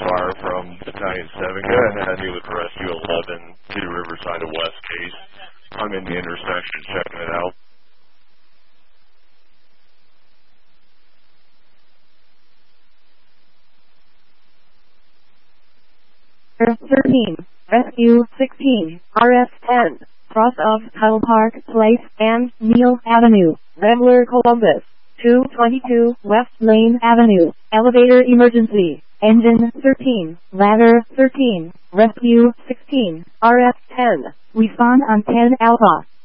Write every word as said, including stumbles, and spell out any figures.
R from Battalion seven. Go ahead and head me with Rescue eleven to Riverside of West Case. I'm in the intersection checking it out. thirteen, Rescue sixteen, R S ten, cross of Kyle Park Place and Neal Avenue, Rambler, Columbus, two twenty-two West Lane Avenue, elevator emergency, engine thirteen, ladder thirteen, Rescue sixteen, R S ten, respond on ten Alpha.